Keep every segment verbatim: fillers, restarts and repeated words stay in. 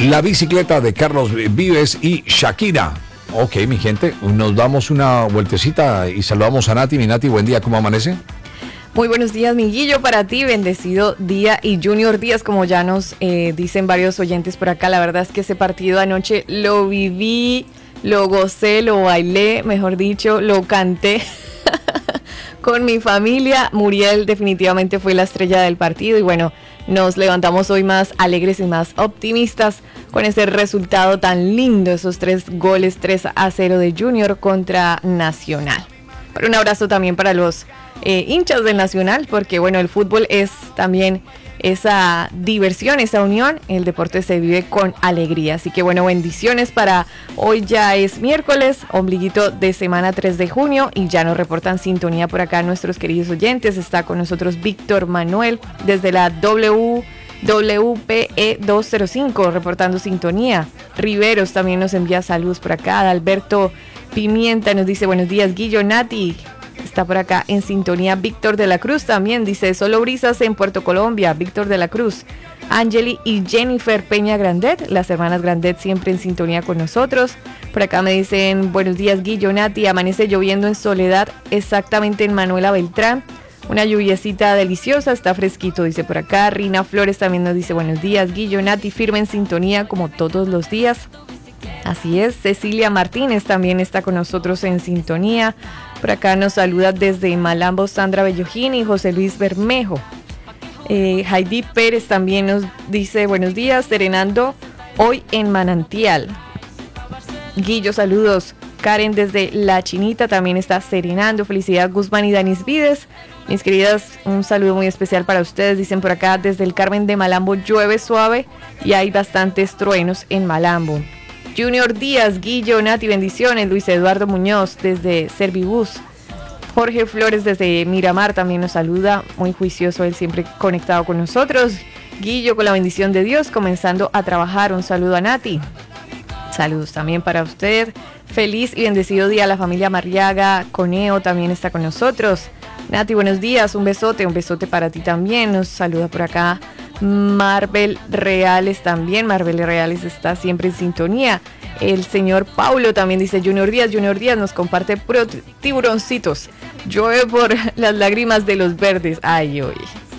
La bicicleta de Carlos Vives y Shakira. Ok, mi gente, nos damos una vueltecita y saludamos a Nati. Mi Nati, buen día, ¿cómo amanece? Muy buenos días, mi Guillo, para ti, bendecido día. Y Junior Díaz, como ya nos eh, dicen varios oyentes por acá, la verdad es que ese partido anoche lo viví, lo gocé, lo bailé, mejor dicho, lo canté con mi familia. Muriel definitivamente fue la estrella del partido y bueno, nos levantamos hoy más alegres y más optimistas con ese resultado tan lindo, esos tres goles, tres a cero de Junior contra Nacional. Pero un abrazo también para los eh, hinchas del Nacional, porque bueno, el fútbol es también esa diversión, esa unión, el deporte se vive con alegría. Así que bueno, bendiciones para hoy, ya es miércoles, ombliguito de semana tres de junio y ya nos reportan sintonía por acá nuestros queridos oyentes. Está con nosotros Víctor Manuel desde la W W P E doscientos cinco reportando sintonía. Riveros también nos envía saludos por acá. Alberto Pimienta nos dice buenos días, Guillo, Nati. Está por acá en sintonía. Víctor de la Cruz también dice solo brisas en Puerto Colombia. Víctor de la Cruz. Angeli y Jennifer Peña Grandet, las hermanas Grandet siempre en sintonía con nosotros. Por acá me dicen buenos días, Guillo, Nati. Amanece lloviendo en Soledad, exactamente en Manuela Beltrán. Una lluviecita deliciosa, está fresquito, dice por acá. Rina Flores también nos dice buenos días, Guillo, Nati, firme en sintonía como todos los días. Así es, Cecilia Martínez también está con nosotros en sintonía. Por acá nos saluda desde Malambo Sandra Bellojín y José Luis Bermejo. Eh, Heidi Pérez también nos dice buenos días, serenando hoy en Manantial. Guillo, saludos. Karen desde La Chinita también está serenando. Felicidad Guzmán y Danis Vides. Mis queridas, un saludo muy especial para ustedes. Dicen por acá, desde el Carmen de Malambo llueve suave y hay bastantes truenos en Malambo. Junior Díaz, Guillo, Nati, bendiciones. Luis Eduardo Muñoz desde Servibus. Jorge Flores desde Miramar también nos saluda. Muy juicioso, él siempre conectado con nosotros. Guillo, con la bendición de Dios, comenzando a trabajar. Un saludo a Nati. Saludos también para usted. Feliz y bendecido día a la familia Marriaga. Coneo también está con nosotros. Nati, buenos días, un besote, un besote para ti también. Nos saluda por acá Marvel Reales también. Marvel Reales está siempre en sintonía. El señor Paulo también dice Junior Díaz. Junior Díaz nos comparte pro tiburoncitos. Llueve por las lágrimas de los verdes. Ay, oye.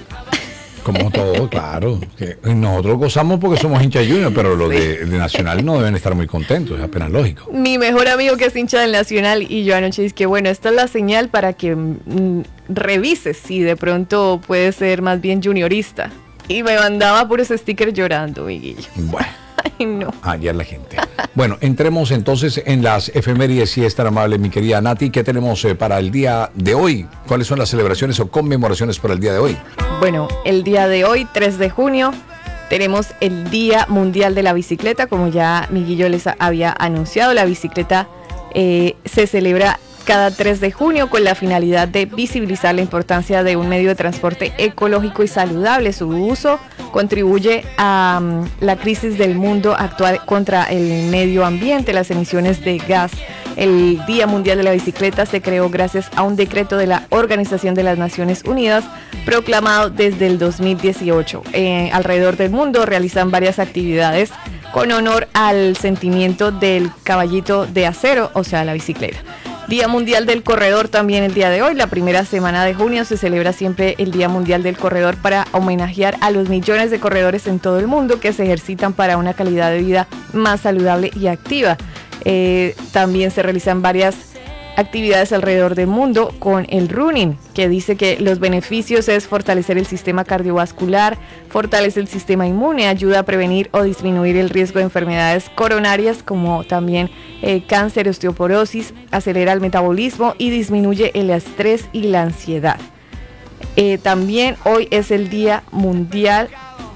Como todo, claro. Que nosotros gozamos porque somos hinchas de Junior, pero los sí. de, de Nacional no deben estar muy contentos, es apenas lógico. Mi mejor amigo que es hincha del Nacional y yo anoche dije que bueno, esta es la señal para que mm, revises si de pronto puede ser más bien juniorista. Y me mandaba puros stickers llorando, mi Guillo. Bueno. Ay, no. Allá la gente. Bueno, entremos entonces en las efemérides, si es tan amable, mi querida Nati. ¿Qué tenemos eh, para el día de hoy? ¿Cuáles son las celebraciones o conmemoraciones para el día de hoy? Bueno, el día de hoy, tres de junio, tenemos el Día Mundial de la Bicicleta. Como ya mi Guillo les había anunciado, la bicicleta eh, se celebra cada tres de junio con la finalidad de visibilizar la importancia de un medio de transporte ecológico y saludable. Su uso contribuye a um, la crisis del mundo actual contra el medio ambiente, las emisiones de gas. El Día Mundial de la Bicicleta se creó gracias a un decreto de la Organización de las Naciones Unidas proclamado desde el dos mil dieciocho. Eh, alrededor del mundo realizan varias actividades con honor al sentimiento del caballito de acero, o sea, la bicicleta. Día Mundial del Corredor también el día de hoy. La primera semana de junio se celebra siempre el Día Mundial del Corredor para homenajear a los millones de corredores en todo el mundo que se ejercitan para una calidad de vida más saludable y activa. Eh, también se realizan varias actividades alrededor del mundo con el running, que dice que los beneficios es fortalecer el sistema cardiovascular, fortalece el sistema inmune, ayuda a prevenir o disminuir el riesgo de enfermedades coronarias como también eh, cáncer, osteoporosis, acelera el metabolismo y disminuye el estrés y la ansiedad. Eh, también hoy es el Día Mundial,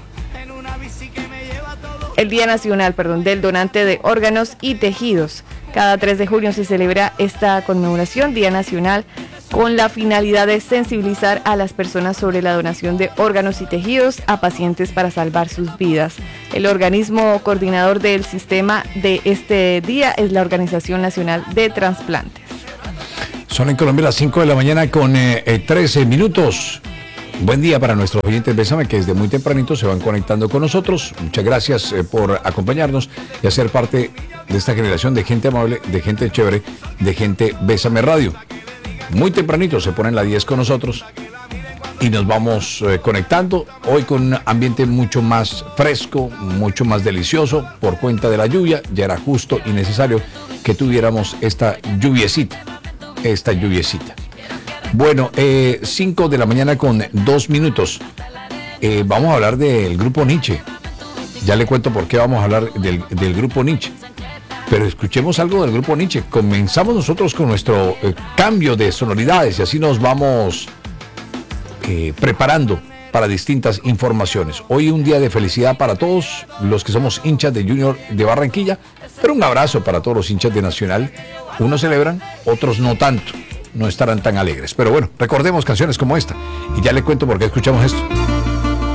el Día Nacional, perdón, del Donante de Órganos y Tejidos. Cada tres de junio se celebra esta conmemoración, Día Nacional, con la finalidad de sensibilizar a las personas sobre la donación de órganos y tejidos a pacientes para salvar sus vidas. El organismo coordinador del sistema de este día es la Organización Nacional de Trasplantes. Son en Colombia las cinco de la mañana con eh, trece minutos. Buen día para nuestros oyentes Bésame, que desde muy tempranito se van conectando con nosotros. Muchas gracias eh, por acompañarnos y hacer parte de esta generación de gente amable, de gente chévere, de gente Bésame Radio. Muy tempranito se ponen las diez con nosotros y nos vamos eh, conectando. Hoy con un ambiente mucho más fresco, mucho más delicioso por cuenta de la lluvia. Ya era justo y necesario que tuviéramos esta lluviecita, esta lluviecita. Bueno, eh, cinco de la mañana con dos minutos. Eh, vamos a hablar del grupo Nietzsche. Ya le cuento por qué vamos a hablar del, del grupo Nietzsche. Pero escuchemos algo del grupo Nietzsche. Comenzamos nosotros con nuestro eh, cambio de sonoridades y así nos vamos eh, preparando para distintas informaciones. Hoy un día de felicidad para todos los que somos hinchas de Junior de Barranquilla, pero un abrazo para todos los hinchas de Nacional. Unos celebran, otros no tanto. No estarán tan alegres. Pero bueno, recordemos canciones como esta. Y ya le cuento por qué escuchamos esto.